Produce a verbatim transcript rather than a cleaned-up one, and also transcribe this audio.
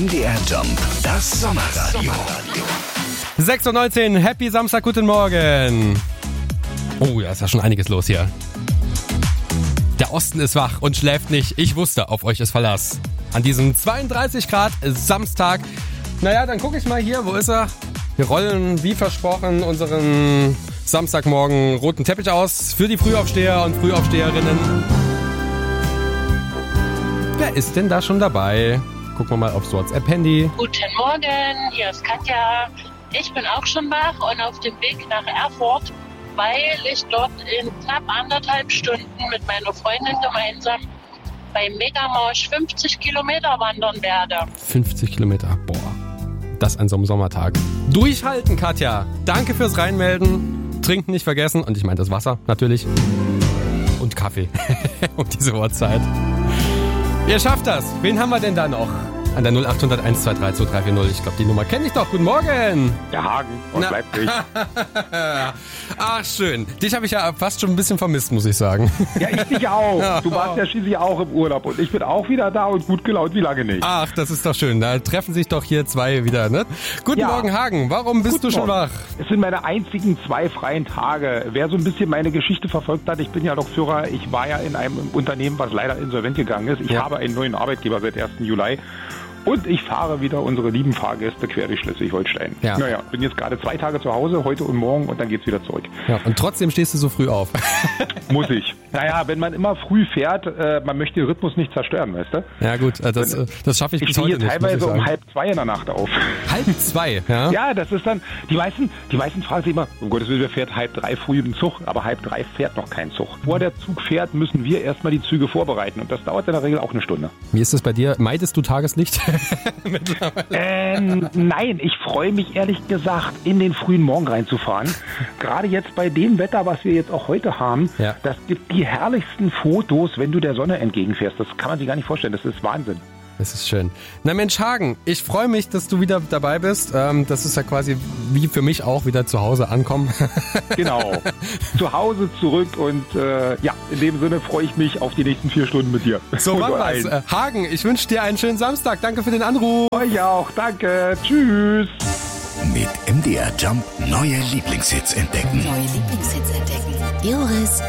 M D R Jump, das Sommerradio. sechs Uhr neunzehn, Happy Samstag, guten Morgen. Oh, ja, ist ja schon einiges los hier. Der Osten ist wach und schläft nicht. Ich wusste, auf euch ist Verlass. An diesem zweiunddreißig Grad Samstag. Naja, dann gucke ich mal hier, wo ist er? Wir rollen, wie versprochen, unseren Samstagmorgen roten Teppich aus für die Frühaufsteher und Frühaufsteherinnen. Wer ist denn da schon dabei? Gucken wir mal aufs WhatsApp-Handy. Guten Morgen, hier ist Katja. Ich bin auch schon wach und auf dem Weg nach Erfurt, weil ich dort in knapp anderthalb Stunden mit meiner Freundin gemeinsam beim Megamarsch fünfzig Kilometer wandern werde. fünfzig Kilometer, boah. Das an so einem Sommertag. Durchhalten, Katja. Danke fürs Reinmelden. Trinken nicht vergessen. Und ich meine das Wasser, natürlich. Und Kaffee. Um diese Uhrzeit. Ihr schafft das. Wen haben wir denn da noch? An der null acht null null eins zwei drei zwei drei vier null. Ich glaube, die Nummer kenne ich doch. Guten Morgen. Der Hagen aus Na. Leipzig. Ach, schön. Dich habe ich ja fast schon ein bisschen vermisst, muss ich sagen. Ja, ich dich auch. Du warst ja schließlich auch im Urlaub und ich bin auch wieder da und gut gelaunt, wie lange nicht. Ach, das ist doch schön. Da treffen sich doch hier zwei wieder, ne? Guten Ja. Morgen, Hagen. Warum bist Guten du schon Morgen. wach? Es sind meine einzigen zwei freien Tage. Wer so ein bisschen meine Geschichte verfolgt hat, ich bin ja Lokführer. Ich war ja in einem Unternehmen, was leider insolvent gegangen ist. Ich Ja. habe einen neuen Arbeitgeber seit ersten Juli. Und ich fahre wieder unsere lieben Fahrgäste quer durch Schleswig-Holstein. Ja. Naja, bin jetzt gerade zwei Tage zu Hause, heute und morgen, und dann geht's wieder zurück. Ja, und trotzdem stehst du so früh auf. Muss ich. Naja, wenn man immer früh fährt, äh, man möchte den Rhythmus nicht zerstören, weißt du? Ja gut, äh, das, äh, das schaffe ich, Ich bis stehe heute hier nicht, muss ich teilweise um sagen. halb zwei in der Nacht auf. Halb zwei, ja? Ja, das ist dann, die meisten, die meisten fragen sich immer, um Gottes Willen, wer fährt halb drei früh im Zug, aber halb drei fährt noch kein Zug. Bevor der Zug fährt, müssen wir erstmal die Züge vorbereiten und das dauert in der Regel auch eine Stunde. Wie ist das bei dir? Meidest du Tageslicht? Ähm, nein, ich freue mich ehrlich gesagt, in den frühen Morgen reinzufahren. Gerade jetzt bei dem Wetter, was wir jetzt auch heute haben, Ja. das gibt die herrlichsten Fotos, wenn du der Sonne entgegenfährst. Das kann man sich gar nicht vorstellen, das ist Wahnsinn. Das ist schön. Na Mensch, Hagen, ich freue mich, dass du wieder dabei bist. Ähm, das ist ja quasi wie für mich auch wieder zu Hause ankommen. Genau. Zu Hause zurück und äh, ja, in dem Sinne freue ich mich auf die nächsten vier Stunden mit dir. So Und machen wir's. allen. Äh, Hagen, ich wünsche dir einen schönen Samstag. Danke für den Anruf. Euch auch, danke, tschüss. Mit M D R Jump neue Lieblingshits entdecken. Neue Lieblingshits entdecken. Joris